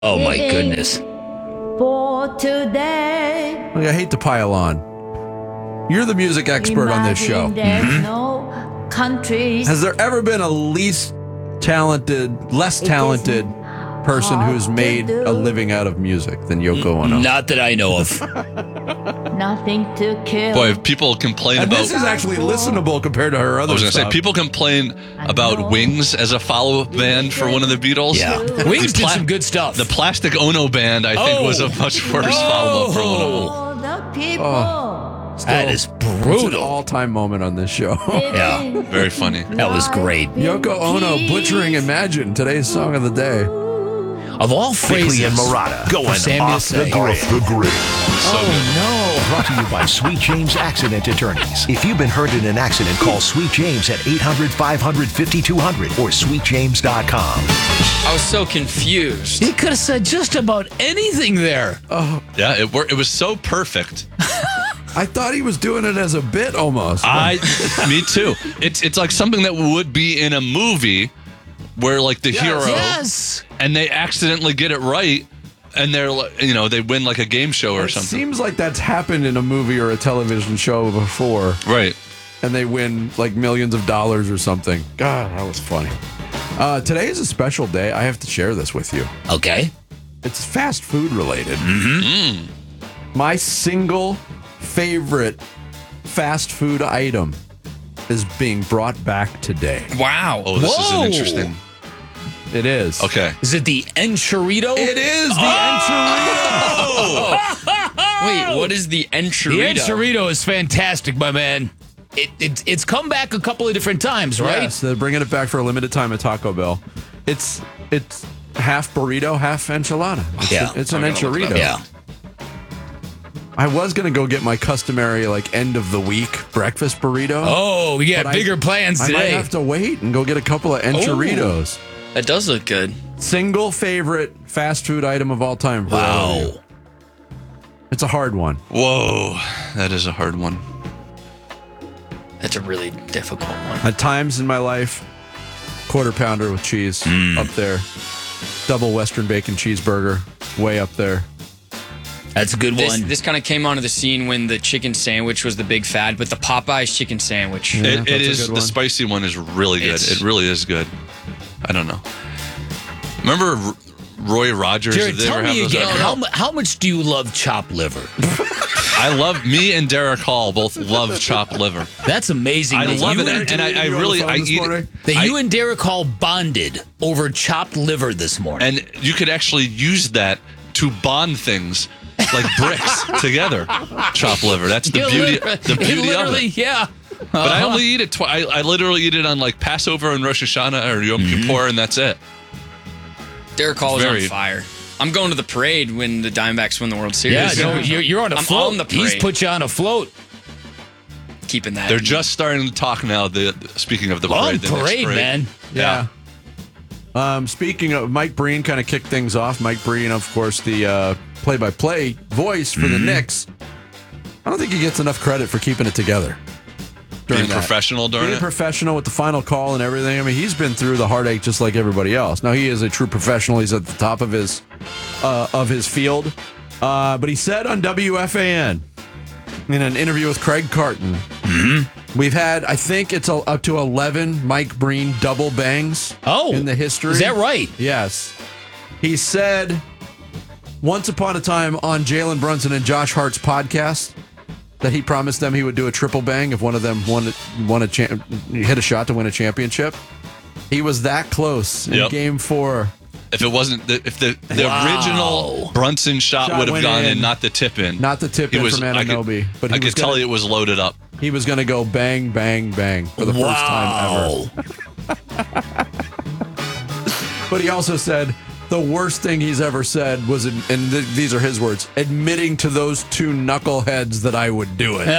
Oh, my goodness. For today. Look, I hate to pile on. You're the music expert on this show. There's no countries. Has there ever been a less talented person who's made a living out of music than Yoko Ono? Not that I know of. Nothing to kill. Boy, if people complain And about... this is actually listenable compared to her other I was going to stuff. say, people complain about Wings as a follow-up band for one of the Beatles. Yeah. Wings did some good stuff. The Plastic Ono Band, I think, was a much worse follow-up for one of them. All the people. That is It's an brutal. all-time moment on this show. Yeah. Very funny. That was great. Yoko Ono butchering Imagine, today's song of the day. Of all phrases, Bickley and Murata going for Sam to off the say, grid. oh, Brought to you by Sweet James Accident Attorneys. If you've been hurt in an accident, call Sweet James at 800-500-5200 or sweetjames.com. I was so confused. no. He could have said just about anything there. Yeah, it worked. It was so perfect. I thought he was doing it as a bit almost. Me too. It's like something that would be in a movie where like the hero Yes. and they accidentally get it right and they're like, they win like a game show or It something. seems like that's happened in a movie or a television show before, Right. and they win like millions of dollars or something. God, that was funny. Today is a special day. I have to share this with you. Okay. It's fast food related. My single favorite fast food item is being brought back today. Wow. Oh, this is Whoa. an interesting. It is. Okay. Is it the enchilito? It is the Wait, what is the The enchilito? enchilito is fantastic, my man. It's come back a couple of different times, right? Yes, they're bringing it back for a limited time at Taco Bell. It's half burrito, half enchilada. It's an enchilito. Yeah. I was gonna go get my customary like end of the week breakfast burrito. Oh, we got but bigger plans I might today. have to wait and go get a couple of enchilitos. That does look good. Single favorite fast food item of all time. for Elliot. Wow. It's a hard one. Whoa, that is a hard one. That's a really difficult one. At times in my life, quarter pounder with cheese up there. Double Western bacon cheeseburger way up there. That's a good one. This kind of came onto the scene when the chicken sandwich was the big fad, but the Popeyes chicken sandwich. Yeah, It that's a is good the one. spicy one is really good. It's- It really is good. I don't know. Remember Roy Rogers? Jared, Did they tell ever have me those again, ever? how much do you love chopped liver? Me and Derek Hall both love chopped liver. That's amazing. I that love you it, and- and I You on the really phone I this eat morning? it. That you and Derek Hall bonded over chopped liver this morning. And you could actually use that to bond things like bricks together. Chopped liver. That's the beauty. The beauty of it. Yeah. But I only eat it twice. I literally eat it on like Passover and Rosh Hashanah or Yom Kippur, and that's it. Derek Hall is Very- on fire. I'm going to the parade when the Diamondbacks win the World Series. Yeah, no, you're on a I'm float. on the He's parade. put you on a float. Keeping that. They're just starting to talk now. Speaking of the On parade, the next parade, man. Yeah. Speaking of, Mike Breen kind of kicked things off. Mike Breen, of course, the play-by-play voice for the Knicks. I don't think he gets enough credit for keeping it together. during Being that. professional during Being it. professional with the final call and everything. I mean, he's been through the heartache just like everybody else. Now, he is a true professional. He's at the top of his field. But he said on WFAN in an interview with Craig Carton, we've had, I think it's up to 11 Mike Breen double bangs in the history. Is that right? Yes. He said once upon a time on Jalen Brunson and Josh Hart's podcast that he promised them he would do a triple bang if one of them hit a shot to win a championship. He was that close in Game 4. If it wasn't, if the original Brunson shot would have went gone in. in, not the tip in. Not the tip in from Anunoby. I could tell you it was loaded up. He was going to go bang, bang, bang for the first time ever. But he also said the worst thing he's ever said was, these are his words, admitting to those two knuckleheads that I would do it.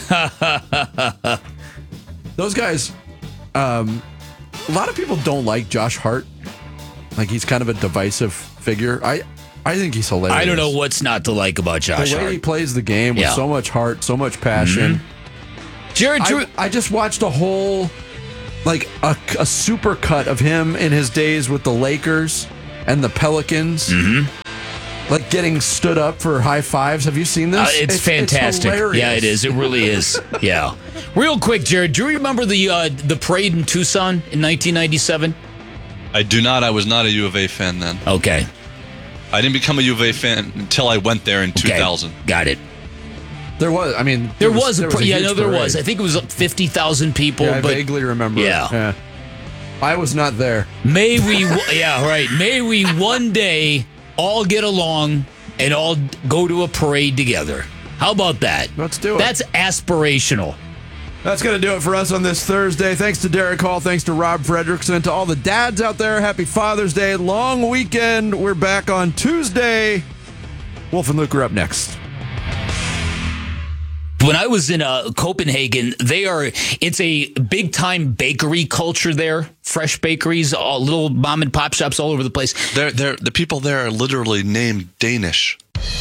Those guys, a lot of people don't like Josh Hart. Like, he's kind of a divisive figure. I think he's hilarious. I don't know what's not to like about Josh The way Hart. he plays the game with so much heart, so much passion. Jared, I just watched a whole, like, a super cut of him in his days with the Lakers and the Pelicans. Like getting stood up for high fives. Have you seen this? It's fantastic. Hilarious. Yeah, it is. It really is. Yeah. Real quick, Jared, do you remember the parade in Tucson in 1997? I do not. I was not a U of A fan then. Okay. I didn't become a U of A fan until I went there in 2000. Got it. There was. I mean, There was a huge there parade. was. I think it was 50,000 people. Yeah, I but vaguely remember. Yeah. I was not there. May we? Yeah, right. May we one day all get along and all go to a parade together. How about that? Let's do it. That's aspirational. That's going to do it for us on this Thursday. Thanks to Derek Hall. Thanks to Rob Fredrickson. To all the dads out there, happy Father's Day. Long weekend. We're back on Tuesday. Wolf and Luke are up next. When I was in Copenhagen, it's a big time bakery culture there. Fresh bakeries, all little mom and pop shops all over the place. The people there are literally named Danish.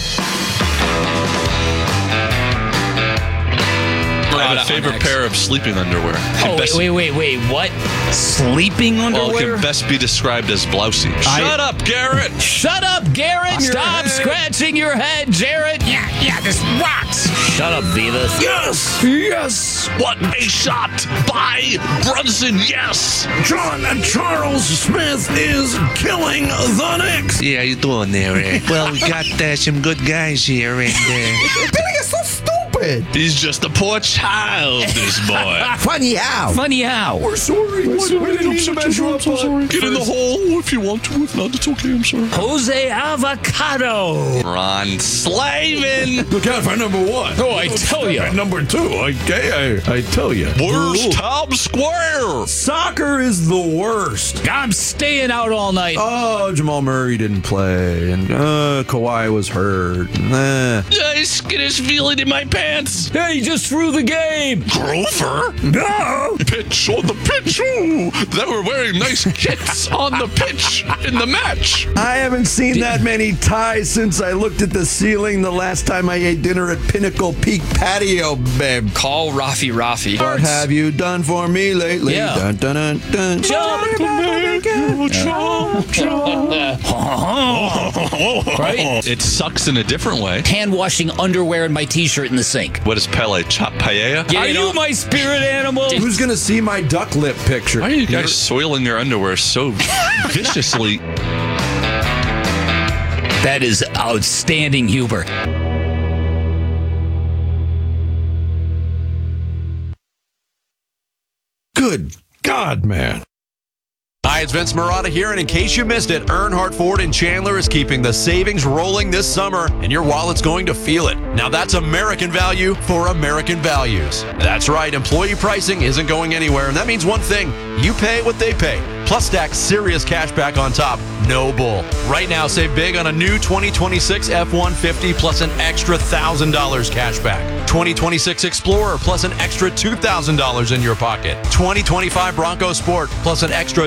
I have a favorite pair of sleeping underwear. Wait. What? Sleeping underwear? Well, it can best be described as blousy. Shut up, Garrett! Shut up, Garrett! Stop scratching your head, Jared! Yeah, this rocks! Shut up, Beavis. Yes! What a shot by Brunson, yes! John and Charles Smith is killing the Knicks. Yeah, how you doing there, Rick? Well, we got some good guys here, and Billy is so stupid. He's just a poor child, this boy. Funny how? We're sorry. I'm so sorry. Get in the hole if you want to. If not, it's okay. I'm sorry. Jose Avocado. Ron Slavin. Look out for number one. Oh, I tell you. Number two, okay? I tell you. Where's Tom Square? Soccer is the worst. I'm staying out all night. Oh, Jamal Murray didn't play, and Kawhi was hurt. I get his feeling in my pants. Hey, just threw the game. Grover? No. Pitch on the pitch. Ooh, they were wearing nice kits on the pitch in the match. I haven't seen that many ties since I looked at the ceiling the last time I ate dinner at Pinnacle Peak Patio, babe. Call Rafi. What have you done for me lately? Yeah. Dun, dun, dun, dun. Right? It sucks in a different way. Hand washing underwear and my t-shirt in the sink. What is Pele? Chop paella? Are you my spirit animal? Who's going to see my duck lip picture? Why are you guys soiling your underwear so viciously? That is outstanding humor. Good God, man. Hi, it's Vince Marotta here, and in case you missed it, Earnhardt Ford in Chandler is keeping the savings rolling this summer, and your wallet's going to feel it. Now that's American value for American values. That's right, employee pricing isn't going anywhere, and that means one thing: you pay what they pay. Plus stack serious cash back on top. No bull. Right now, save big on a new 2026 F-150 plus an extra $1,000 cash back. 2026 Explorer plus an extra $2,000 in your pocket. 2025 Bronco Sport plus an extra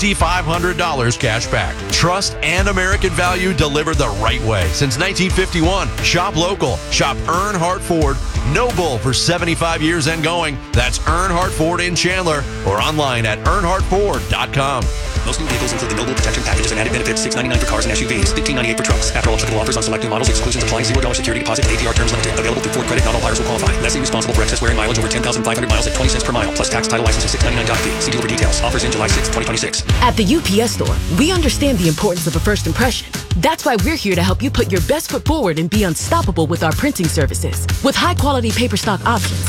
$2,500 cash back. Trust and American value delivered the right way. Since 1951, shop local. Shop Earnhardt Ford. No bull for 75 years and going. That's Earnhardt Ford in Chandler or online at earnhardtford.com. Most new vehicles include the Noble Protection Packages and added benefits. $699 for cars and SUVs, $1598 for trucks. After all applicable offers on select new models, exclusions apply. $0 security deposit and APR terms limited. Available through Ford Credit. Not all buyers will qualify. Lessee responsible for excess wear and mileage over 10,500 miles at 20 cents per mile. Plus tax, title, license, and $699 fee. See dealer for details. Offers in July 6, 2026. At the UPS Store, we understand the importance of a first impression. That's why we're here to help you put your best foot forward and be unstoppable with our printing services. With high-quality paper stock options,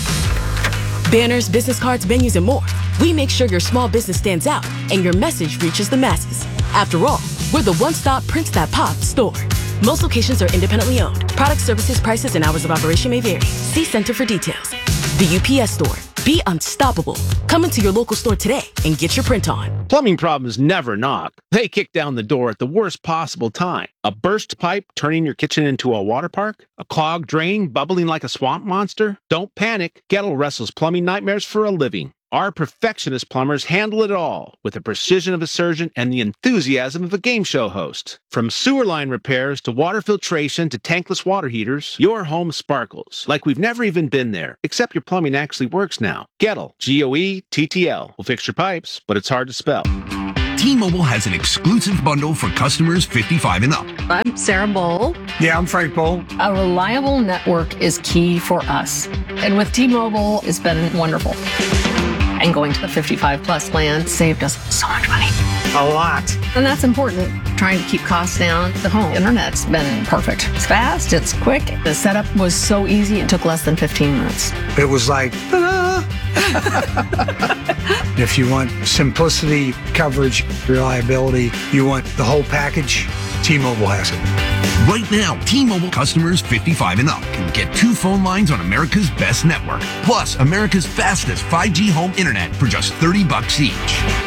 banners, business cards, menus, and more, we make sure your small business stands out and your message reaches the masses. After all, we're the one-stop Prints That Pop store. Most locations are independently owned. Product, services, prices, and hours of operation may vary. See Center for details. The UPS Store. Be unstoppable. Come into your local store today and get your print on. Plumbing problems never knock. They kick down the door at the worst possible time. A burst pipe turning your kitchen into a water park? A clogged drain bubbling like a swamp monster? Don't panic. Gettle wrestles plumbing nightmares for a living. Our perfectionist plumbers handle it all with the precision of a surgeon and the enthusiasm of a game show host. From sewer line repairs to water filtration to tankless water heaters, your home sparkles like we've never even been there, except your plumbing actually works now. Gettle, Goettl, will fix your pipes, but it's hard to spell. T-Mobile has an exclusive bundle for customers 55 and up. I'm Sarah Bowl. Yeah, I'm Frank Bowl. A reliable network is key for us. And with T-Mobile, it's been wonderful. And going to the 55 plus plan saved us so much money. A lot. And that's important. Trying to keep costs down. The home internet's been perfect. It's fast, it's quick. The setup was so easy, it took less than 15 minutes. It was like, ta-da! If you want simplicity, coverage, reliability, you want the whole package, T-Mobile has it. Right now, T-Mobile customers 55 and up can get 2 phone lines on America's best network, plus America's fastest 5G home internet for just $30 each.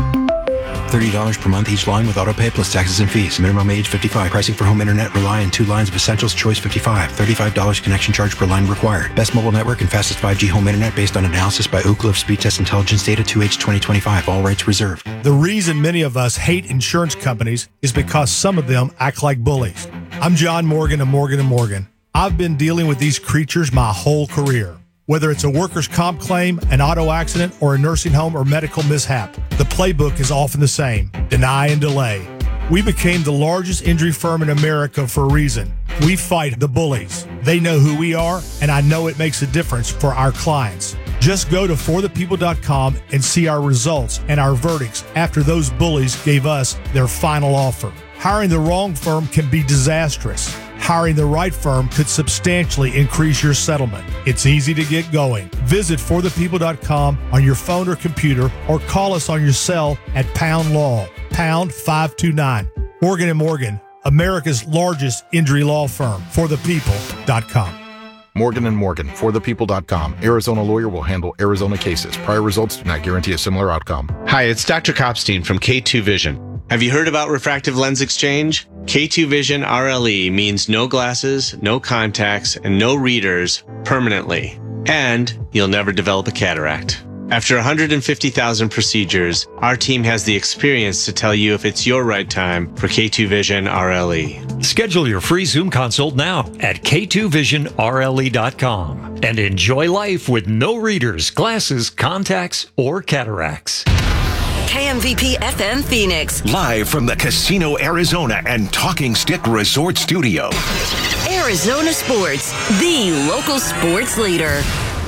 $30 per month each line with autopay plus taxes and fees. Minimum age 55. Pricing for home internet rely on 2 lines of Essentials Choice 55. $35 connection charge per line required. Best mobile network and fastest 5G home internet based on analysis by Ookla of Speed Test Intelligence data 2H 2025. All rights reserved. The reason many of us hate insurance companies is because some of them act like bullies. I'm John Morgan of Morgan & Morgan. I've been dealing with these creatures my whole career. Whether it's a workers' comp claim, an auto accident, or a nursing home or medical mishap, the playbook is often the same: deny and delay. We became the largest injury firm in America for a reason. We fight the bullies. They know who we are, and I know it makes a difference for our clients. Just go to forthepeople.com and see our results and our verdicts after those bullies gave us their final offer. Hiring the wrong firm can be disastrous. Hiring the right firm could substantially increase your settlement. It's easy to get going. Visit forthepeople.com on your phone or computer, or call us on your cell at Pound Law, pound 529. Morgan & Morgan, America's largest injury law firm. forthepeople.com. Morgan & Morgan, forthepeople.com. Arizona lawyer will handle Arizona cases. Prior results do not guarantee a similar outcome. Hi, it's Dr. Kopstein from K2 Vision. Have you heard about refractive lens exchange? K2 Vision RLE means no glasses, no contacts, and no readers permanently. And you'll never develop a cataract. After 150,000 procedures, our team has the experience to tell you if it's your right time for K2 Vision RLE. Schedule your free Zoom consult now at k2visionrle.com and enjoy life with no readers, glasses, contacts, or cataracts. KMVP FM Phoenix. Live from the Casino Arizona and Talking Stick Resort Studio. Arizona Sports, the local sports leader.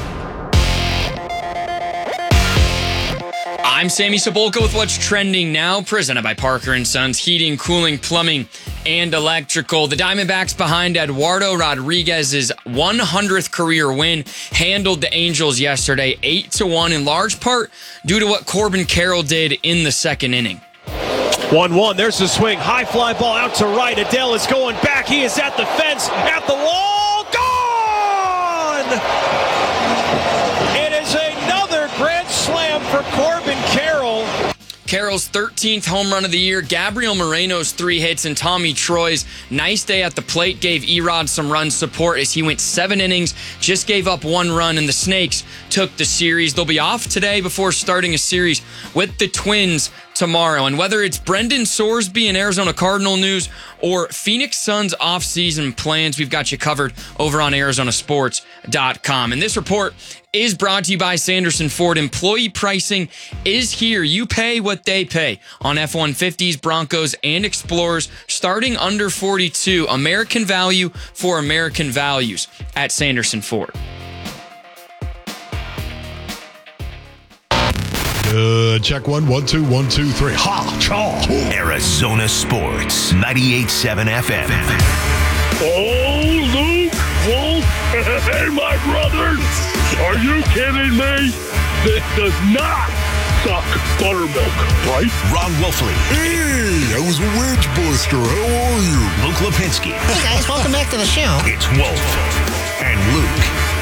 I'm Sammy Cebulka with what's trending now, presented by Parker & Sons Heating, Cooling, Plumbing, and Electrical. The Diamondbacks, behind Eduardo Rodriguez's 100th career win, handled the Angels yesterday 8-1, in large part due to what Corbin Carroll did in the second inning. 1-1, there's the swing, high fly ball out to right. Adele is going back, he is at the fence, at the wall, gone! It is another grand slam for Corbin Carroll. Carroll's 13th home run of the year, Gabriel Moreno's 3 hits, and Tommy Troy's nice day at the plate gave Erod some run support as he went 7 innings, just gave up 1 run, and the Snakes took the series. They'll be off today before starting a series with the Twins tomorrow. And whether it's Brendan Sorsby in Arizona Cardinal news or Phoenix Suns offseason plans, we've got you covered over on ArizonaSports.com. And this report is brought to you by Sanderson Ford. Employee pricing is here. You pay what they pay on F-150s, Broncos, and Explorers, starting under $42. American value for American values at Sanderson Ford. Check 1, 1, 2, 1, 2, 3. Ha! Chaw! Arizona Sports, 98.7 FM. Oh, Luke, Wolf, hey, my brothers, are you kidding me? This does not suck buttermilk, right? Ron Wolfley. Hey, I was a wedge buster. How are you? Luke Lipinski. Hey, guys, welcome back to the show. It's Wolf and Luke.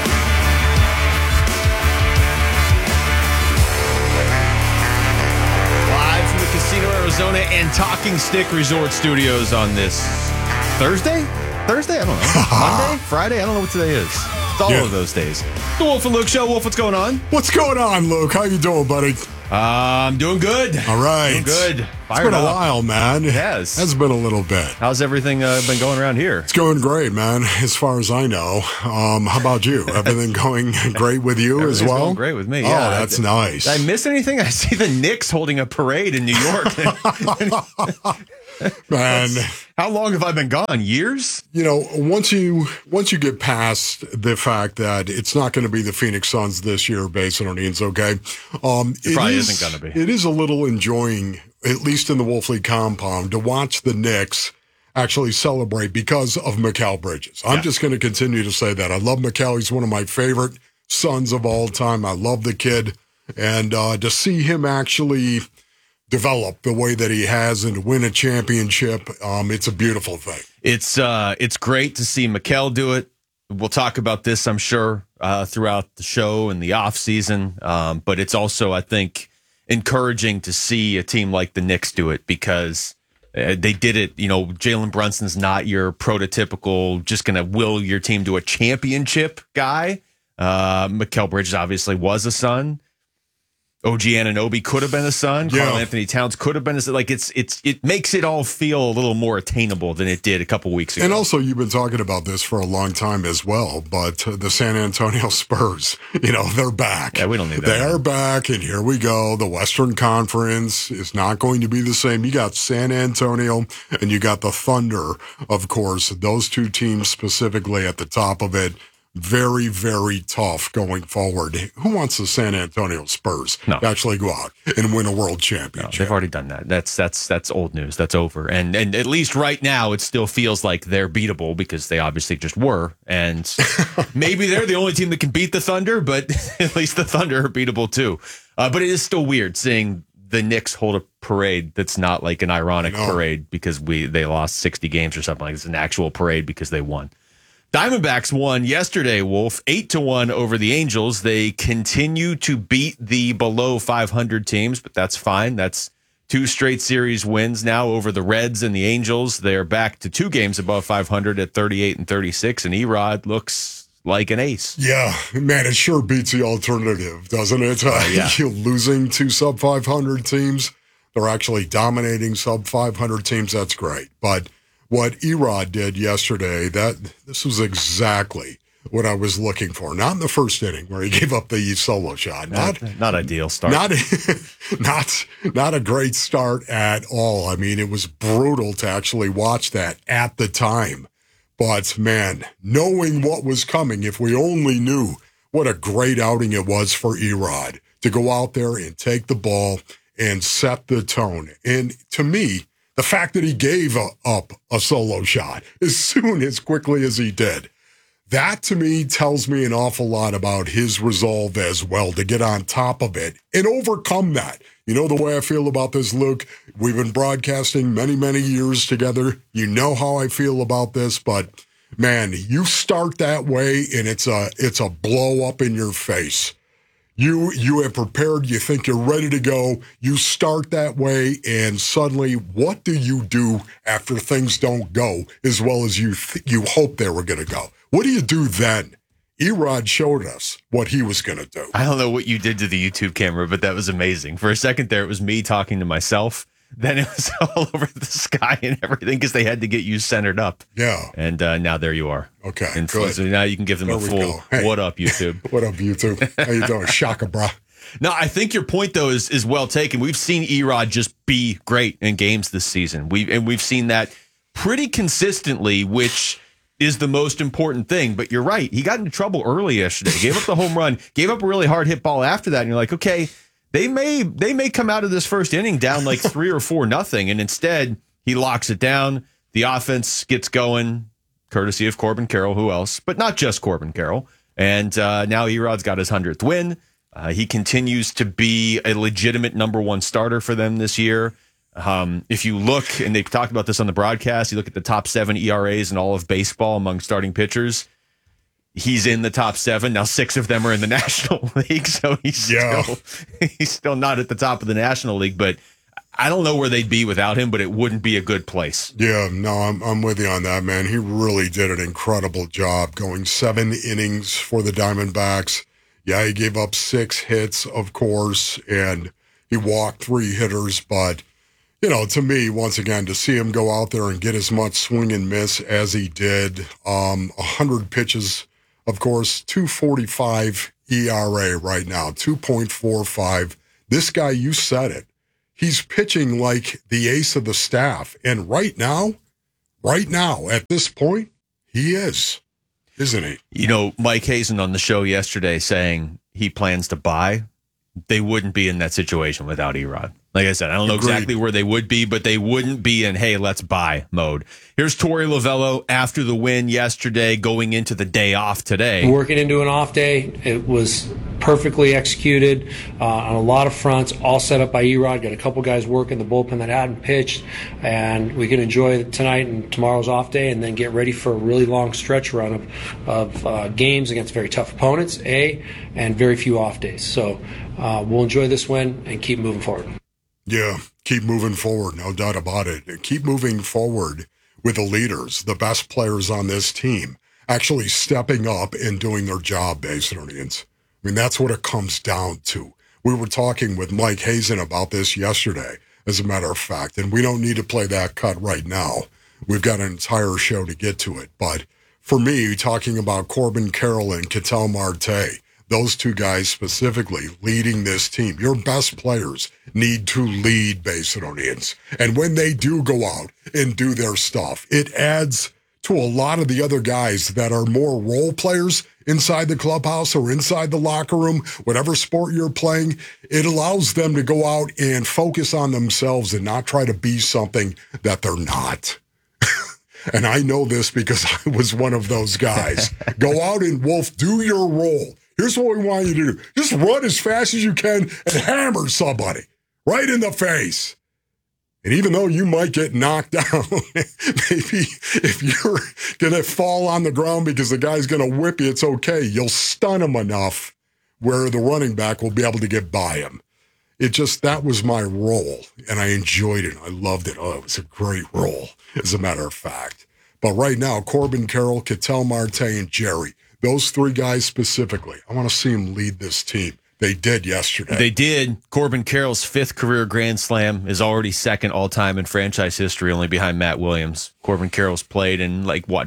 Casino Arizona and Talking Stick Resort Studios on this Thursday? I don't know. Monday? Friday? I don't know what today is. It's all of those days. The Wolf and Luke Show. Wolf, what's going on? What's going on, Luke? How you doing, buddy? I'm doing good. All right. Doing good. It's been a while, man. It has. It's been a little bit. How's everything been going around here? It's going great, man, as far as I know. How about you? Everything going great with you as well? Going great with me, Oh, yeah. that's nice. Did I miss anything? I see the Knicks holding a parade in New York. Man, how long have I been gone? Years? You know, once you get past the fact that it's not going to be the Phoenix Suns this year, based on Orleans, okay? It probably isn't going to be. It is a little enjoying, at least in the Wolf League compound, to watch the Knicks actually celebrate because of Mikal Bridges. I'm just going to continue to say that. I love Mikal. He's one of my favorite Suns of all time. I love the kid. And to see him actually develop the way that he has and to win a championship, it's a beautiful thing. It's great to see Mikal do it. We'll talk about this, I'm sure, throughout the show and the off season. But it's also, I think, encouraging to see a team like the Knicks do it because they did it. You know, Jalen Brunson's not your prototypical just going to will your team to a championship guy. Mikal Bridges obviously was a Sun. OG Anunoby could have been a Sun. Karl Anthony Towns could have been a Sun. Like it makes it all feel a little more attainable than it did a couple weeks ago. And also, you've been talking about this for a long time as well. But the San Antonio Spurs, you know, they're back. Yeah, we don't need that. They're back, and here we go. The Western Conference is not going to be the same. You got San Antonio, and you got the Thunder, of course. Those two teams specifically at the top of it. Very, very tough going forward. Who wants the San Antonio Spurs to actually go out and win a world championship? No, they've already done that. That's old news. That's over. And at least right now, it still feels like they're beatable because they obviously just were. And maybe they're the only team that can beat the Thunder, but at least the Thunder are beatable too. But it is still weird seeing the Knicks hold a parade that's not like an ironic parade because they lost 60 games or something like this. It's an actual parade because they won. Diamondbacks won yesterday, Wolf, 8-1 over the Angels. They continue to beat the below 500 teams, but that's fine. That's 2 straight series wins now over the Reds and the Angels. They're back to 2 games above 500 at 38 and 36, and Erod looks like an ace. Yeah, man, it sure beats the alternative, doesn't it? You're losing 2 sub-500 teams. They're actually dominating sub-500 teams. That's great, but what Erod did yesterday, this was exactly what I was looking for. Not in the first inning where he gave up the solo shot. Not ideal start. Not a great start at all. I mean, it was brutal to actually watch that at the time. But man, knowing what was coming, if we only knew what a great outing it was for Erod to go out there and take the ball and set the tone. And to me, the fact that he gave up a solo shot as quickly as he did, that to me tells me an awful lot about his resolve as well to get on top of it and overcome that. You know the way I feel about this, Luke? We've been broadcasting many, many years together. You know how I feel about this, but man, you start that way and it's a blow up in your face. You have prepared, you think you're ready to go, you start that way, and suddenly, what do you do after things don't go as well as you hope they were going to go? What do you do then? Erod showed us what he was going to do. I don't know what you did to the YouTube camera, but that was amazing. For a second there, it was me talking to myself. Then it was all over the sky and everything because they had to get you centered up. Yeah. And now there you are. Okay, and good. So now you can give them a full, what up, YouTube? What up, YouTube? How you doing? Shaka, bro. No, I think your point, though, is well taken. We've seen Erod just be great in games this season. We've seen that pretty consistently, which is the most important thing. But you're right. He got into trouble early yesterday. Gave up the home run. Gave up a really hard hit ball after that. And you're like, okay, they may come out of this first inning down like 3 or 4-0, and instead he locks it down. The offense gets going, courtesy of Corbin Carroll. Who else? But not just Corbin Carroll. And now Erod's got his 100th win. He continues to be a legitimate number 1 starter for them this year. If you look, and they've talked about this on the broadcast, you look at the top 7 ERAs in all of baseball among starting pitchers. He's in the top 7. Now 6 of them are in the National League, so he's still not at the top of the National League, but I don't know where they'd be without him, but it wouldn't be a good place. Yeah, no, I'm with you on that, man. He really did an incredible job going 7 innings for the Diamondbacks. Yeah, he gave up 6 hits, of course, and He walked 3 hitters, but, to me, once again, to see him go out there and get as much swing and miss as he did, 100 pitches, of course, 2.45 ERA right now, 2.45. This guy, you said it. He's pitching like the ace of the staff. And right now, at this point, he is, isn't he? Mike Hazen on the show yesterday saying he plans to buy. They wouldn't be in that situation without Erod. Like I said, I don't know exactly where they would be, but they wouldn't be in, hey, let's buy mode. Here's Torey Lovello after the win yesterday, going into the day off today. Working into an off day, it was perfectly executed on a lot of fronts, all set up by Erod. Got a couple guys working the bullpen that hadn't pitched, and we can enjoy tonight and tomorrow's off day and then get ready for a really long stretch run of games against very tough opponents, and very few off days. So we'll enjoy this win and keep moving forward. Yeah, keep moving forward, no doubt about it. Keep moving forward with the leaders, the best players on this team, actually stepping up and doing their job, Basinonians. I mean, that's what it comes down to. We were talking with Mike Hazen about this yesterday, as a matter of fact, and we don't need to play that cut right now. We've got an entire show to get to it. But for me, talking about Corbin Carroll and Ketel Marte, those two guys specifically leading this team. Your best players need to lead, Basinonians. And when they do go out and do their stuff, it adds to a lot of the other guys that are more role players inside the clubhouse or inside the locker room, whatever sport you're playing. It allows them to go out and focus on themselves and not try to be something that they're not. And I know this because I was one of those guys. Go out and, Wolf, do your role. Here's what we want you to do. Just run as fast as you can and hammer somebody right in the face. And even though you might get knocked down, maybe if you're going to fall on the ground because the guy's going to whip you, it's okay. You'll stun him enough where the running back will be able to get by him. That was my role, and I enjoyed it. I loved it. Oh, it was a great role, as a matter of fact. But right now, Corbin Carroll, Ketel Marte, and Jerry, those 3 guys specifically, I want to see them lead this team. They did yesterday. They did. Corbin Carroll's 5th career Grand Slam is already second all-time in franchise history, only behind Matt Williams. Corbin Carroll's played in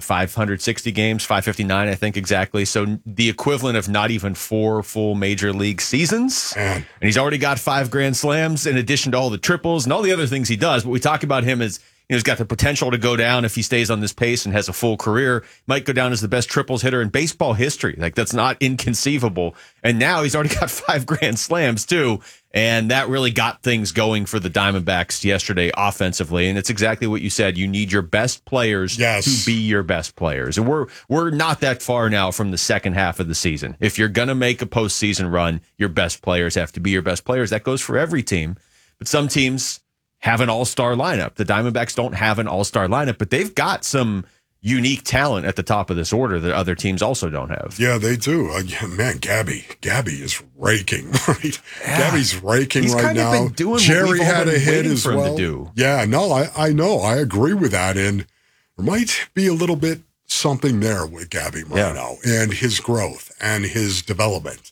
560 games, 559, I think exactly. So the equivalent of not even 4 full major league seasons. And he's already got 5 Grand Slams in addition to all the triples and all the other things he does. But we talk about him as, he's got the potential to go down if he stays on this pace and has a full career. Might go down as the best triples hitter in baseball history. That's not inconceivable. And now he's already got 5 Grand Slams too. And that really got things going for the Diamondbacks yesterday offensively. And it's exactly what you said. You need your best players to be your best players. And we're not that far now from the second half of the season. If you're going to make a postseason run, your best players have to be your best players. That goes for every team. But some teams have an all-star lineup. The Diamondbacks don't have an all-star lineup, but they've got some unique talent at the top of this order that other teams also don't have. Yeah, they do. Man, Gabby is raking, right? Yeah. Gabby's raking He's right kind now. Of been doing Jerry what we've had all been a hit waiting as for him well. to do. Yeah, no, I know. I agree with that. And there might be a little bit something there with Gabby Moreno and his growth and his development.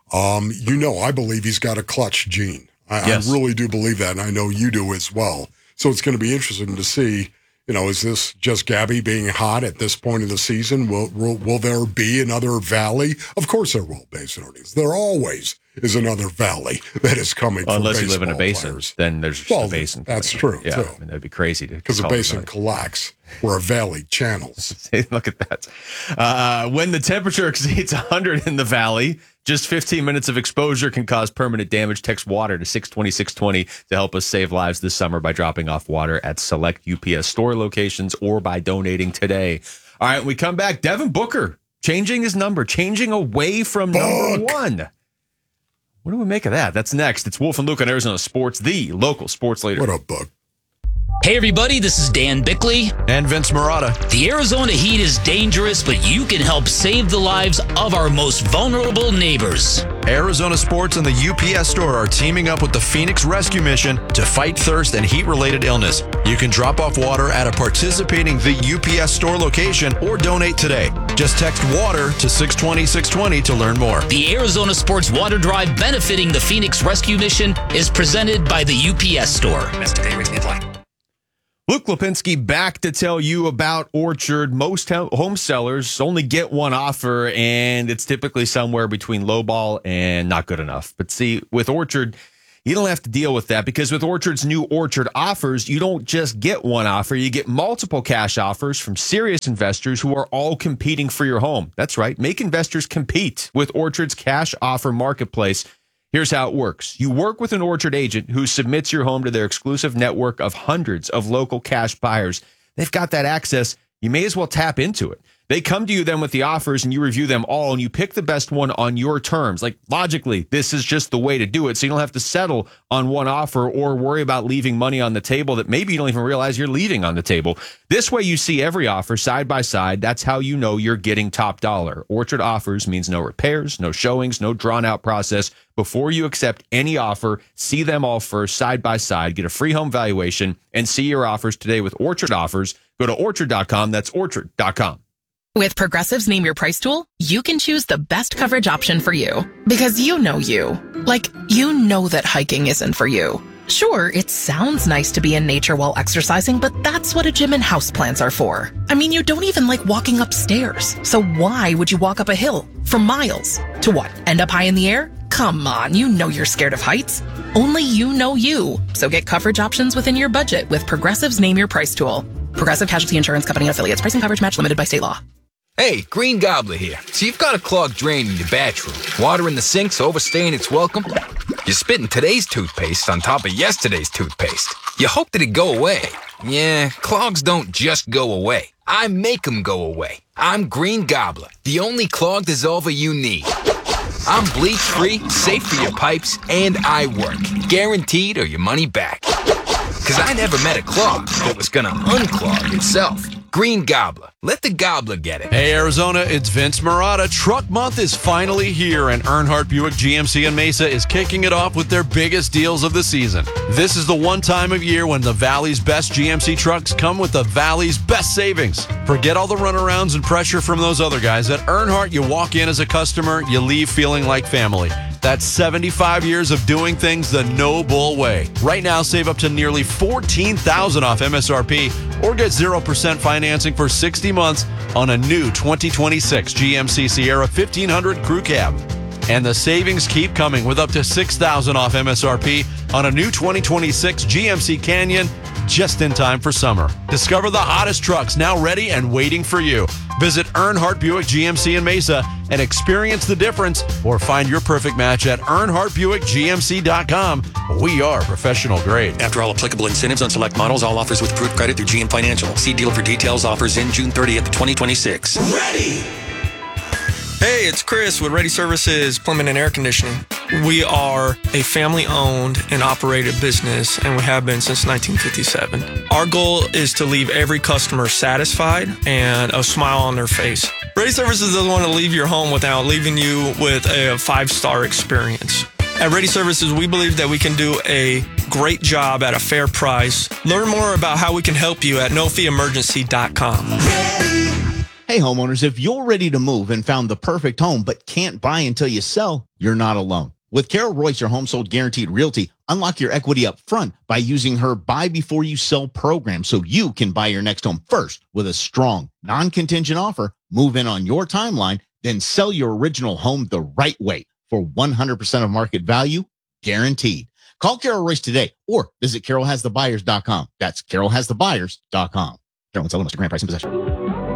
I believe he's got a clutch gene. I really do believe that, and I know you do as well. So it's going to be interesting to see, is this just Gabby being hot at this point of the season? Will there be another valley? Of course there will, Basinonians. There always is another valley that is coming for unless you live in a basin, players. Then there's just a basin. That's true, yeah, too. I mean, that'd be crazy. Because the basin collects where a valley channels. Look at that. When the temperature exceeds 100 in the valley, just 15 minutes of exposure can cause permanent damage. Text WATER to 620-620 to help us save lives this summer by dropping off water at select UPS store locations or by donating today. All right, we come back. Devin Booker changing his number, changing away from number 1. What do we make of that? That's next. It's Wolf and Luke on Arizona Sports, the local sports leader. What up, Buck? Hey, everybody, this is Dan Bickley. And Vince Marotta. The Arizona heat is dangerous, but you can help save the lives of our most vulnerable neighbors. Arizona Sports and the UPS store are teaming up with the Phoenix Rescue Mission to fight thirst and heat-related illness. You can drop off water at a participating The UPS store location or donate today. Just text WATER to 620-620 to learn more. The Arizona Sports Water Drive benefiting the Phoenix Rescue Mission is presented by the UPS Store. Luke Lipinski back to tell you about Orchard. Most home sellers only get one offer, and it's typically somewhere between lowball and not good enough. But see, with Orchard, you don't have to deal with that, because with Orchard's new Orchard offers, you don't just get one offer. You get multiple cash offers from serious investors who are all competing for your home. That's right. Make investors compete with Orchard's cash offer marketplace. Here's how it works. You work with an Orchard agent who submits your home to their exclusive network of hundreds of local cash buyers. They've got that access. You may as well tap into it. They come to you then with the offers, and you review them all, and you pick the best one on your terms. Like, logically, this is just the way to do it, so you don't have to settle on one offer or worry about leaving money on the table that maybe you don't even realize you're leaving on the table. This way, you see every offer side by side. That's how you know you're getting top dollar. Orchard offers means no repairs, no showings, no drawn-out process. Before you accept any offer, see them all first, side by side. Get a free home valuation and see your offers today with Orchard offers. Go to Orchard.com. That's Orchard.com. With Progressive's Name Your Price tool, you can choose the best coverage option for you. Because you know you. Like, you know that hiking isn't for you. Sure, it sounds nice to be in nature while exercising, but that's what a gym and houseplants are for. I mean, you don't even like walking upstairs. So why would you walk up a hill for miles? To what, end up high in the air? Come on, you know you're scared of heights. Only you know you. So get coverage options within your budget with Progressive's Name Your Price tool. Progressive Casualty Insurance Company and Affiliates. Pricing coverage match limited by state law. Hey, Green Gobbler here. So you've got a clogged drain in your bathroom. Water in the sink's overstaying its welcome. You're spitting today's toothpaste on top of yesterday's toothpaste. You hope that it go away. Yeah, clogs don't just go away. I make them go away. I'm Green Gobbler, the only clog dissolver you need. I'm bleach-free, safe for your pipes, and I work. Guaranteed or your money back. Because I never met a clog that was going to unclog itself. Green Gobbler. Let the gobbler get it. Hey, Arizona, it's Vince Marotta. Truck Month is finally here, and Earnhardt Buick GMC in Mesa is kicking it off with their biggest deals of the season. This is the one time of year when the Valley's best GMC trucks come with the Valley's best savings. Forget all the runarounds and pressure from those other guys. At Earnhardt, you walk in as a customer, you leave feeling like family. That's 75 years of doing things the no bull way. Right now, save up to nearly $14,000 off MSRP or get 0% financing for 60 months on a new 2026 GMC Sierra 1500 Crew Cab. And the savings keep coming with up to $6,000 off MSRP on a new 2026 GMC Canyon just in time for summer. Discover the hottest trucks now ready and waiting for you. Visit Earnhardt Buick GMC in Mesa and experience the difference, or find your perfect match at EarnhardtBuickGMC.com. We are professional grade. After all applicable incentives on select models, all offers with approved credit through GM Financial. See dealer for details. Offers in June 30th, 2026. Ready! Hey, it's Chris with Ready Services Plumbing and Air Conditioning. We are a family-owned and operated business, and we have been since 1957. Our goal is to leave every customer satisfied and a smile on their face. Ready Services doesn't want to leave your home without leaving you with a 5-star experience. At Ready Services, we believe that we can do a great job at a fair price. Learn more about how we can help you at nofeeemergency.com. Hey homeowners, if you're ready to move and found the perfect home but can't buy until you sell, you're not alone. With Carol Royce, your Home Sold Guaranteed Realty, unlock your equity up front by using her Buy Before You Sell program so you can buy your next home first with a strong, non-contingent offer, move in on your timeline, then sell your original home the right way for 100% of market value, guaranteed. Call Carol Royce today or visit carolhasthebuyers.com. That's carolhasthebuyers.com. Carol and sell Mr. Grant price and possession.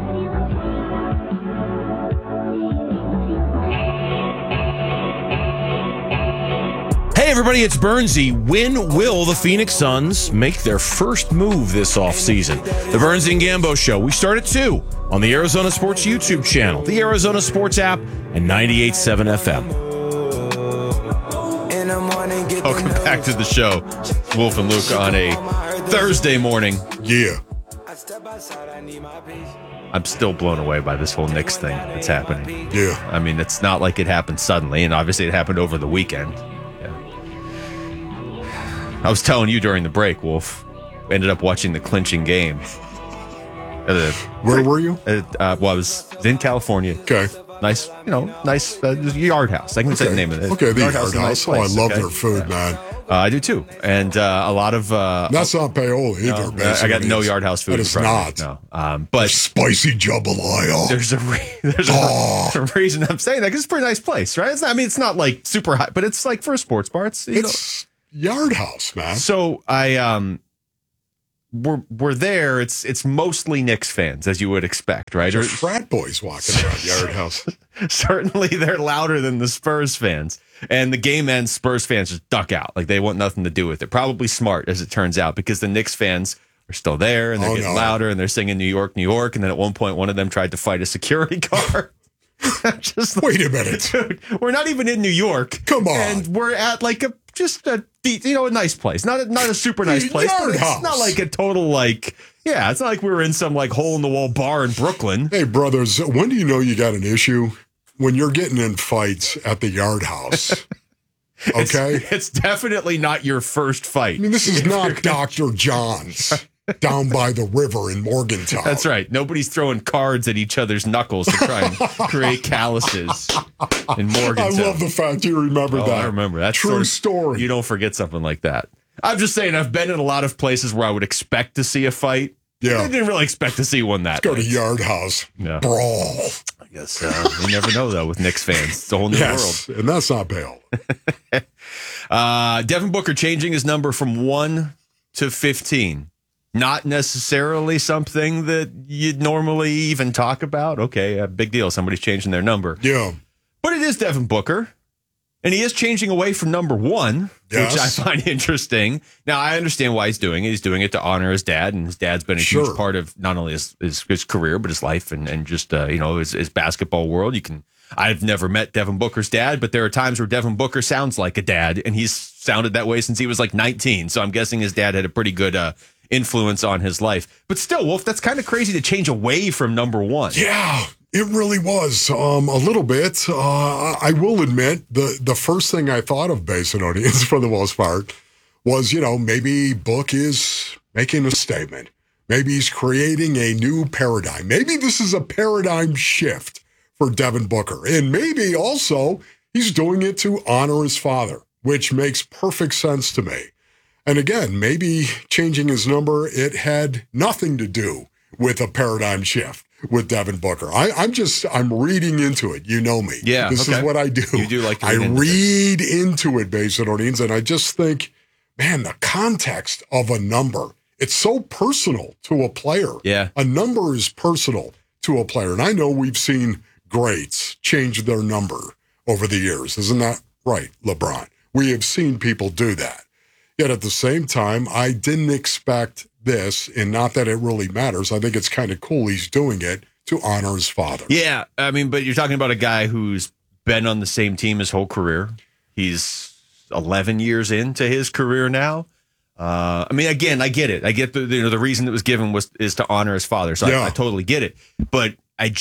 Hey everybody, it's Bernsey. When will the Phoenix Suns make their first move this offseason? The Bernsey and Gambo Show. We start at 2 on the Arizona Sports YouTube channel, the Arizona Sports app, and 98.7 FM. Welcome back to the show. Wolf and Luke on a Thursday morning. Yeah. I'm still blown away by this whole Knicks thing that's happening. Yeah. I mean, it's not like it happened suddenly, and obviously it happened over the weekend. I was telling you during the break, Wolf, we ended up watching the clinching game. Where were you? I was in California. Okay. Nice, nice Yard House. I can say the name of it. Okay, the Yard House. House. I love their food, man. I do too, and a lot of that's not paola either. No, I got no Yard House food. That is not. No, but spicy jambalaya. There's a reason I'm saying that because it's a pretty nice place, right? It's not like super high, but it's like for a sports bar. It's Yard House, man. So we're there. It's mostly Knicks fans, as you would expect, right? There's frat boys walking around Yard House. Certainly, they're louder than the Spurs fans. And the game ends, Spurs fans just duck out. Like, they want nothing to do with it. Probably smart, as it turns out, because the Knicks fans are still there, and they're getting louder, and they're singing New York, New York. And then at one point, one of them tried to fight a security guard. Wait a minute. Dude, we're not even in New York. Come on. And we're at like a nice place. Not a super nice place, but it's not like a total it's not like we were in some like hole in the wall bar in Brooklyn. Hey, brothers, when do you know you got an issue? When you're getting in fights at the Yard House. Okay? It's definitely not your first fight. I mean, this is not Dr. John's down by the river in Morgantown. That's right. Nobody's throwing cards at each other's knuckles to try and create calluses in Morgantown. I love the fact you remember that. I remember. That's true story. You don't forget something like that. I'm just saying, I've been in a lot of places where I would expect to see a fight. Yeah. I didn't really expect to see one that Let's go to Yard House. Yeah. Brawl. I guess you never know, though, with Knicks fans. It's a whole new world. And that's not bail. Devin Booker changing his number from 1 to 15. Not necessarily something that you'd normally even talk about. Okay, a big deal. Somebody's changing their number. Yeah. But it is Devin Booker. And he is changing away from number 1, which I find interesting. Now, I understand why he's doing it. He's doing it to honor his dad, and his dad's been a huge part of not only his career, but his life and just, his basketball world. I've never met Devin Booker's dad, but there are times where Devin Booker sounds like a dad, and he's sounded that way since he was like 19. So I'm guessing his dad had a pretty good influence on his life. But still, Wolf, that's kind of crazy to change away from number 1. Yeah. It really was a little bit. I will admit the first thing I thought of Basinonians for the most part was, maybe Book is making a statement. Maybe he's creating a new paradigm. Maybe this is a paradigm shift for Devin Booker. And maybe also he's doing it to honor his father, which makes perfect sense to me. And again, maybe changing his number, it had nothing to do with a paradigm shift with Devin Booker. I'm reading into it. You know me. Yeah. This is what I do. You do like to read into it, Basinonians, and I just think, man, the context of a number, it's so personal to a player. Yeah. A number is personal to a player. And I know we've seen greats change their number over the years. Isn't that right, LeBron? We have seen people do that. Yet at the same time, I didn't expect this, and not that it really matters. I think it's kind of cool he's doing it to honor his father. Yeah, I mean, but you're talking about a guy who's been on the same team his whole career. He's 11 years into his career now. I mean, again, I get it. I get the reason that was given is to honor his father. So I totally get it. But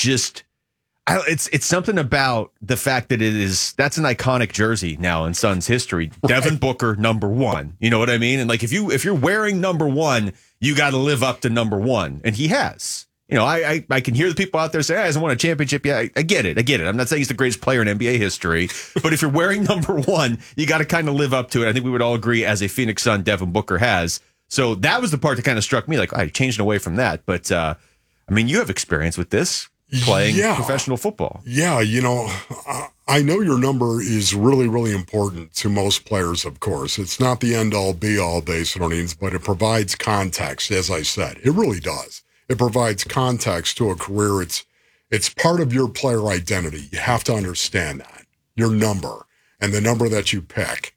it's something about the fact that that's an iconic jersey now in Suns history. Right. Devin Booker, number 1. You know what I mean? And like if you're wearing number 1, you got to live up to number 1, and he has. I can hear the people out there say, he hasn't won a championship yet. I get it. I'm not saying he's the greatest player in NBA history, but if you're wearing number 1, you got to kind of live up to it. I think we would all agree, as a Phoenix Sun, Devin Booker has. So that was the part that kind of struck me. Like, I changed away from that. But, I mean, you have experience with this, playing professional football. Yeah, I know your number is really, really important to most players, of course. It's not the end-all, be-all, Basinonians, but it provides context, as I said. It really does. It provides context to a career. It's part of your player identity. You have to understand that. Your number and the number that you pick.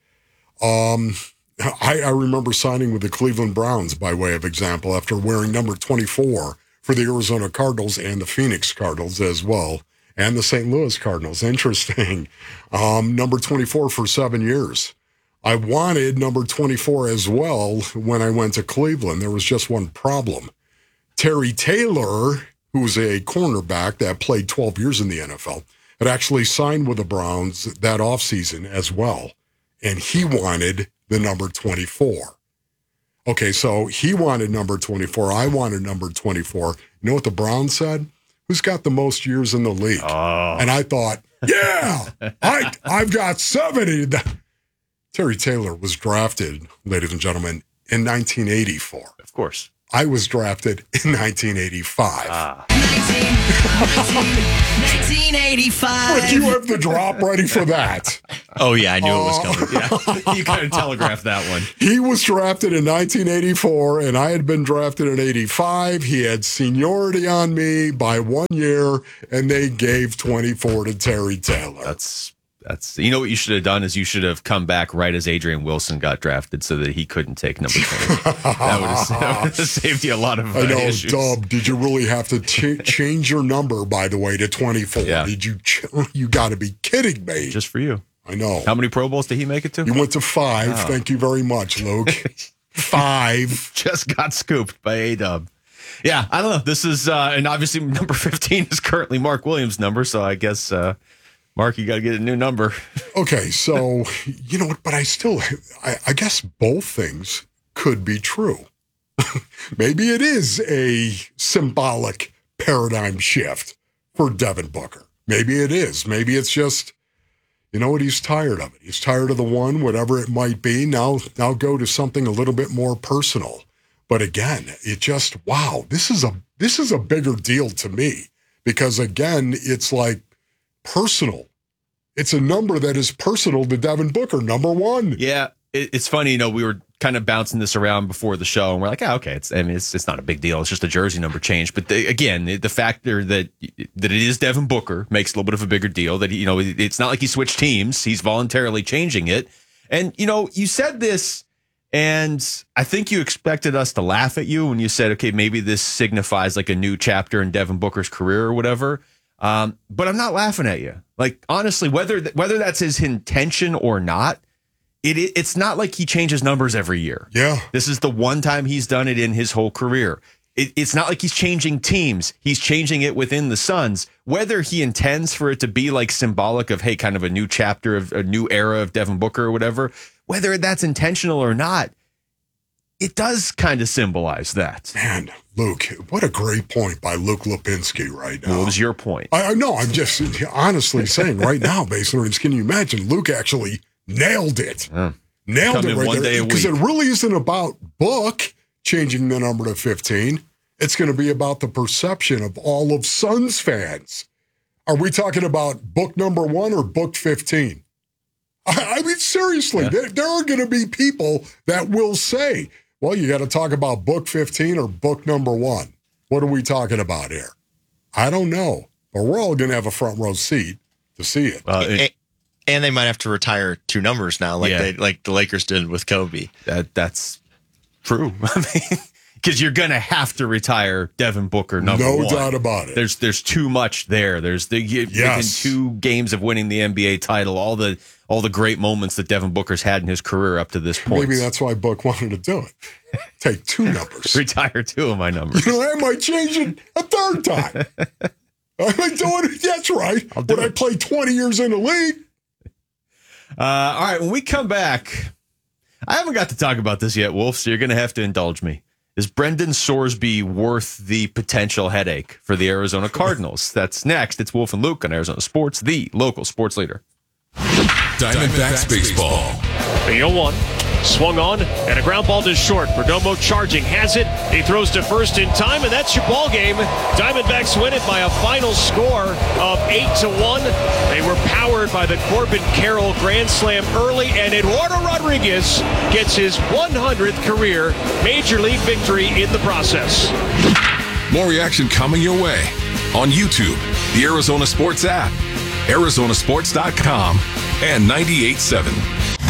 I remember signing with the Cleveland Browns, by way of example, after wearing number 24 for the Arizona Cardinals and the Phoenix Cardinals as well, and the St. Louis Cardinals. Interesting. Number 24 for 7 years. I wanted number 24 as well when I went to Cleveland. There was just one problem. Terry Taylor, who was a cornerback that played 12 years in the NFL, had actually signed with the Browns that offseason as well, and he wanted the number 24. Okay, so he wanted number 24. I wanted number 24. You know what the Browns said? Who's got the most years in the league? Oh. And I thought, yeah, I've got 70. Terry Taylor was drafted, ladies and gentlemen, in 1984. Of course. I was drafted in 1985. 1985. But you have the drop ready for that. Oh, yeah, I knew it was coming. Yeah, you kind of telegraphed that one. He was drafted in 1984, and I had been drafted in 85. He had seniority on me by 1 year, and they gave 24 to Terry Taylor. That's you know what you should have done is you should have come back right as Adrian Wilson got drafted so that he couldn't take number 20. That would have saved you a lot of I know, issues. Dub, did you really have to change your number, by the way, to 24? Yeah. Did you? You got to be kidding me. Just for you. I know. How many Pro Bowls did he make it to? He went to 5. Oh. Thank you very much, Luke. 5. Just got scooped by A-Dub. Yeah, I don't know. This is, and obviously number 15 is currently Mark Williams' number, so I guess, Mark, you got to get a new number. Okay, so, you know what, but I guess both things could be true. Maybe it is a symbolic paradigm shift for Devin Booker. Maybe it is. Maybe it's just, you know what, he's tired of it. He's tired of the one, whatever it might be. Now go to something a little bit more personal. But again, it just, wow, this is a bigger deal to me because, again, it's like personal. It's a number that is personal to Devin Booker, number 1. Yeah, it's funny, you know, we were kind of bouncing this around before the show, and we're like, okay, it's not a big deal. It's just a jersey number change. But again, the factor that it is Devin Booker makes a little bit of a bigger deal. That it's not like he switched teams; he's voluntarily changing it. And you said this, and I think you expected us to laugh at you when you said, okay, maybe this signifies like a new chapter in Devin Booker's career or whatever. But I'm not laughing at you. Like, honestly, whether that's his intention or not, it's not like he changes numbers every year. Yeah. This is the one time he's done it in his whole career. It's not like he's changing teams. He's changing it within the Suns. Whether he intends for it to be like symbolic of, hey, kind of a new chapter of a new era of Devin Booker or whatever, whether that's intentional or not, it does kind of symbolize that. Man, Luke, what a great point by Luke Lipinski right now. What was your point? I know. I'm just honestly saying right now, based on it, can you imagine? Luke actually nailed it. Nailed it right there. Because it really isn't about Book changing the number to 15. It's going to be about the perception of all of Suns fans. Are we talking about Book number 1 or Book 15? I mean, seriously, there are going to be people that will say, well, you got to talk about Book 15 or Book number 1. What are we talking about here? I don't know, but we're all going to have a front row seat to see it. And they might have to retire 2 numbers now, like the Lakers did with Kobe. That's true. I mean, because you're going to have to retire Devin Booker number 1. No doubt about it. There's too much there. Within 2 games of winning the NBA title, all the great moments that Devin Booker's had in his career up to this point. Maybe that's why Book wanted to do it. Take 2 numbers. Retire 2 of my numbers. I might change it a 3rd time. I might do it. That's right. When I play 20 years in the league. All right, when we come back, I haven't got to talk about this yet, Wolf, so you're going to have to indulge me. Is Brendan Sorsby worth the potential headache for the Arizona Cardinals? That's next. It's Wolf and Luke on Arizona Sports, the local sports leader. Diamondbacks baseball. The 0-1. Swung on, and a ground ball to short. Perdomo charging, has it. He throws to first in time, and that's your ball game. Diamondbacks win it by a final score of 8-1. They were powered by the Corbin Carroll Grand Slam early, and Eduardo Rodriguez gets his 100th career Major League victory in the process. More reaction coming your way on YouTube, the Arizona Sports app, Arizonasports.com, and 98.7.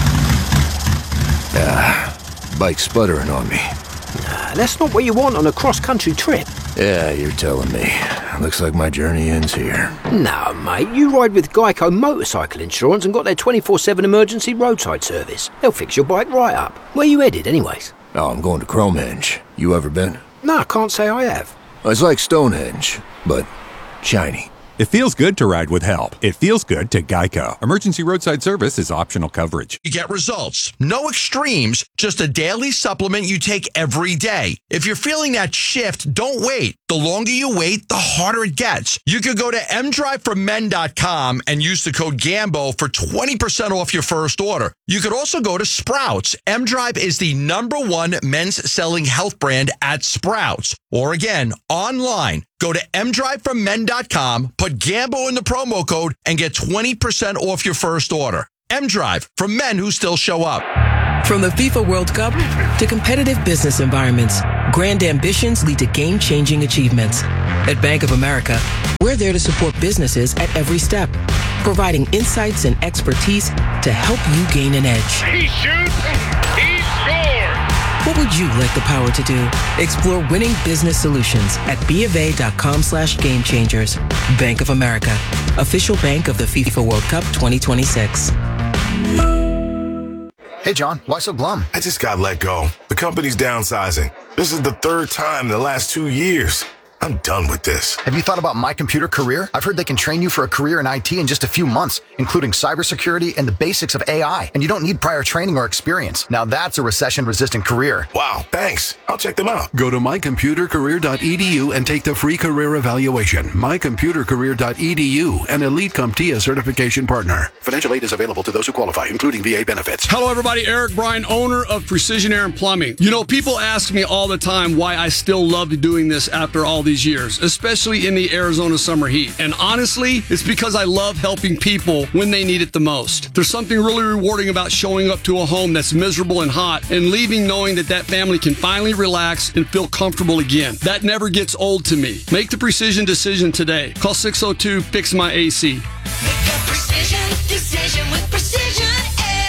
Bike sputtering on me. That's not what you want on a cross-country trip. Yeah, you're telling me. Looks like my journey ends here. No, mate, you ride with Geico Motorcycle Insurance and got their 24/7 emergency roadside service. They'll fix your bike right up. Where you headed, anyways? Oh, I'm going to Cromehenge. You ever been? No, I can't say I have. It's like Stonehenge, but shiny. It feels good to ride with help. It feels good to Geico. Emergency roadside service is optional coverage. You get results. No extremes, just a daily supplement you take every day. If you're feeling that shift, don't wait. The longer you wait, the harder it gets. You could go to mdriveformen.com and use the code GAMBO for 20% off your first order. You could also go to Sprouts. mDrive is the #1 men's selling health brand at Sprouts. Or again, online. Go to mdriveformen.com, put GAMBO in the promo code, and get 20% off your first order. mDrive, for men who still show up. From the FIFA World Cup to competitive business environments, grand ambitions lead to game-changing achievements. At Bank of America, we're there to support businesses at every step, providing insights and expertise to help you gain an edge. He shoots, he scores! What would you like the power to do? Explore winning business solutions at BofA.com/game changers. Bank of America, official bank of the FIFA World Cup 2026. Hey, John, why so glum? I just got let go. The company's downsizing. This is the third time in the last 2 years. I'm done with this. Have you thought about My Computer Career? I've heard they can train you for a career in IT in just a few months, including cybersecurity and the basics of AI. And you don't need prior training or experience. Now that's a recession-resistant career. Wow, thanks. I'll check them out. Go to mycomputercareer.edu and take the free career evaluation. mycomputercareer.edu, an Elite CompTIA certification partner. Financial aid is available to those who qualify, including VA benefits. Hello, everybody. Eric Bryan, owner of Precision Air and Plumbing. You know, people ask me all the time why I still love doing this after all these years, especially in the Arizona summer heat. And honestly, it's because I love helping people when they need it the most. There's something really rewarding about showing up to a home that's miserable and hot and leaving knowing that that family can finally relax and feel comfortable again. That never gets old to me. Make the precision decision today. Call 602-FIX-MY-AC. Make a precision decision with Precision Air.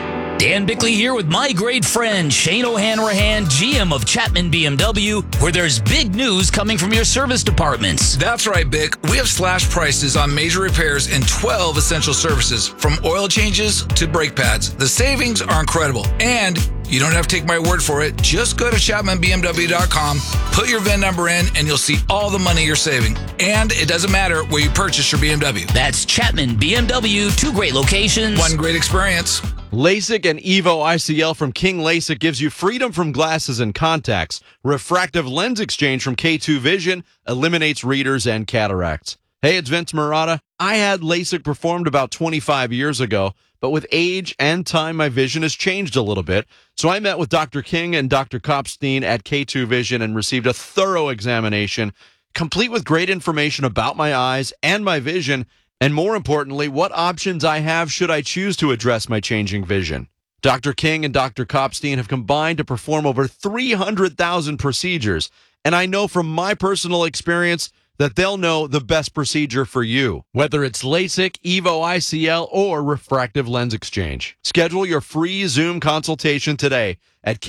Dan Bickley here with my great friend Shane O'Hanrahan, GM of Chapman BMW, where there's big news coming from your service departments. That's right, Bick. We have slash prices on major repairs and 12 essential services, from oil changes to brake pads. The savings are incredible, and you don't have to take my word for it. Just go to ChapmanBMW.com, put your VIN number in, and you'll see all the money you're saving. And it doesn't matter where you purchase your BMW. That's Chapman BMW, 2 great locations, 1 great experience. LASIK and EVO ICL from King LASIK gives you freedom from glasses and contacts. Refractive lens exchange from K2 Vision eliminates readers and cataracts. Hey, it's Vince Marotta. I had LASIK performed about 25 years ago, but with age and time, my vision has changed a little bit. So I met with Dr. King and Dr. Kopstein at K2 Vision and received a thorough examination, complete with great information about my eyes and my vision, and more importantly, what options I have should I choose to address my changing vision. Dr. King and Dr. Kopstein have combined to perform over 300,000 procedures, and I know from my personal experience that they'll know the best procedure for you, whether it's LASIK, EVO ICL, or refractive lens exchange. Schedule your free Zoom consultation today at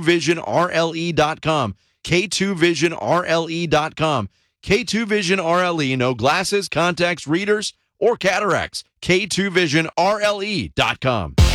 K2VisionRLE.com, K2VisionRLE.com. K2 Vision RLE, no glasses, contacts, readers, or cataracts. K2VisionRLE.com.